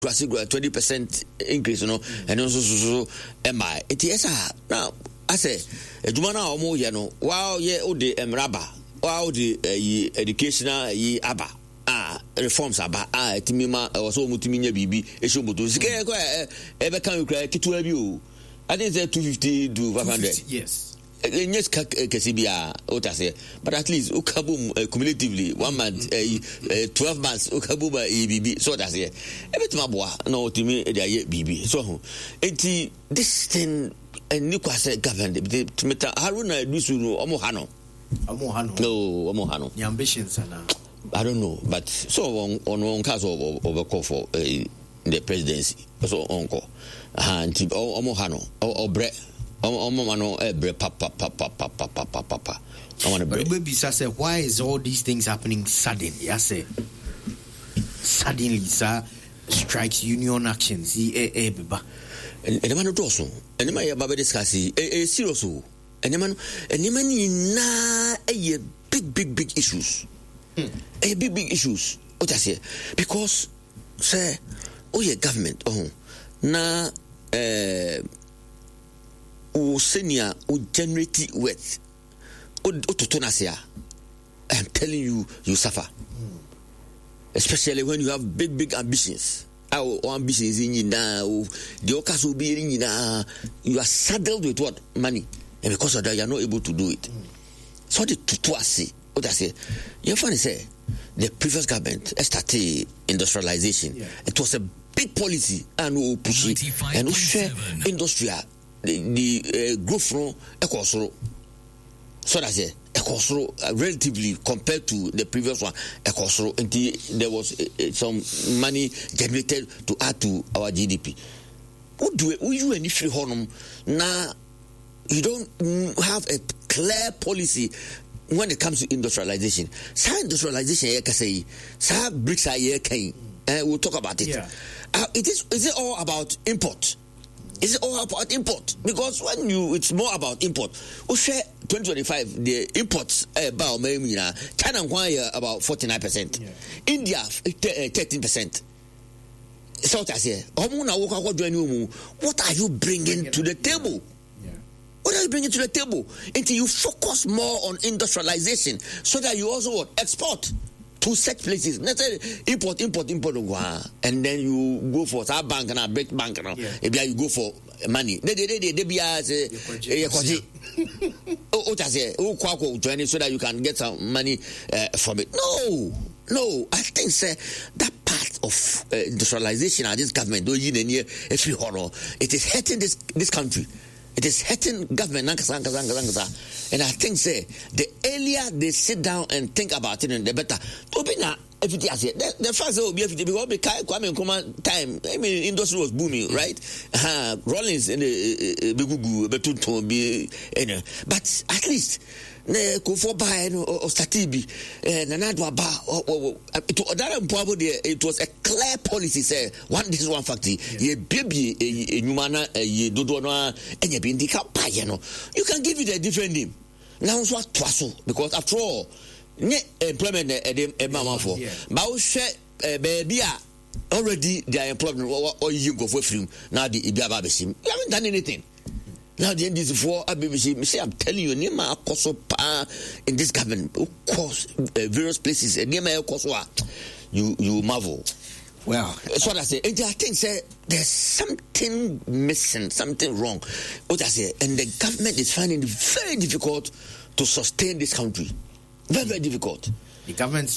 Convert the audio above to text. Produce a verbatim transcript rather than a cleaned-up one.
twenty percent increase, you know, and also so am I. It is now. I say, Jumana Omo, you know, wow, yeah, oh, the Emraba, wow, the educational ye abba, ah, reforms abba, ah, Timima, or so Mutiminia Bibi, a show to scare, ever can you cry to a view? I think it's two fifty to five hundred. Yes. Yes, Casibia, Otase, but at least Ukabum cumulatively, one month, twelve months, Ukabuba, E B B, so that's it. Every time, no, to me, B B. So, this thing. And Newcastle government, to Meta Haruna Dusu, Omohano. Omohano. No, Omohano. The ambitions are now. I don't know, but so on on one case of a call for the presidency, so uncle. And Omohano, or Brett, Omomano, Bre, papa, papa, papa, papa, papa. I want to break. Baby, sir, why is all these things happening suddenly? Yes, sir. Suddenly, sir, strikes union actions. Eh, eh, and the man also, and the man Baba discussi, a serious, and the man, and the man na a big, big, big issues, a big, big issues. What I say, because, sir, oh, yeah, government, oh, na, eh, o senior, o generate wealth, o totonasia. I'm telling you, you suffer, especially when you have big, big ambitions. Our ambitions in now, the Okas will be in now. You are saddled with what? Money. And because of that, you are not able to do it. Mm. So the tutuasi, what I say, you find say, the previous government started industrialization. Yeah. It was a big policy and we push it. And we share industry, the, the uh, growth from Ecosro. So that's it. Ecosro, uh, relatively compared to the previous one, Ecosro, until there was uh, uh, some money generated to add to our G D P. What do we you any free honum now? You don't have a clear policy when it comes to industrialization. Sa industrialization, I can say, sa bricks are here. We'll talk about it. Yeah. Uh, it is. Is it all about import? Is it all about import? Because when you, it's more about import. We share twenty twenty-five, the imports about uh, China acquire about forty-nine percent. Yeah. India, thirteen percent. South Asia, what are you bringing to the table? Yeah. What are you bringing to the table? Until you focus more on industrialization so that you also what, export to such places. Let's say import, import, import, and then you go for a bank and a break bank now. Yeah. You go for money. They they they they be as a oh say oh kwako join so that you can get some money uh, from it. No, no. I think say that part of uh, industrialization of this government, though you near every horror, it is hurting this this country. It is hurting government, and I think say the earlier they sit down and think about it, and the better. If it is the, the first will be because Kwame Nkrumah time, I mean, industry was booming, right? Uh, Rollins and the Begugu, Betuto, be, but at least. Ne kofo ba no o statibi eh nanadwa ba it was a clear policy say one this one factory ye baby enyuma na ye dodo no enya bi ndika pa ye no you can give it a different name now so atwaso because after all ne employment e e mama for ba wo hwe baby a already their employment or you go for free now the ibi aba besim you haven't done anything. Now the end is for A B C. Say I'm telling you, name my course in this government, of course, uh, various places. And name my course, you you marvel. Well, that's what I say. And I think say there's something missing, something wrong. What I say, and the government is finding it very difficult to sustain this country. Very very difficult. The government